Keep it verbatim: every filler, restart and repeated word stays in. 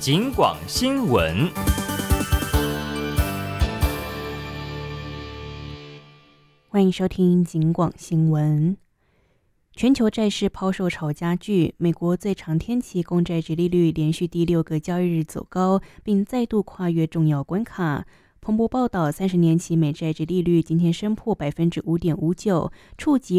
警广新闻。 欢迎收听警广新闻。全球债市抛售潮加剧，美国最长天期公债殖利率连续第六个交易日走高，并再度跨越重要关卡。彭博报道，三十年期美债殖利率今天升破百分之五点五九，触及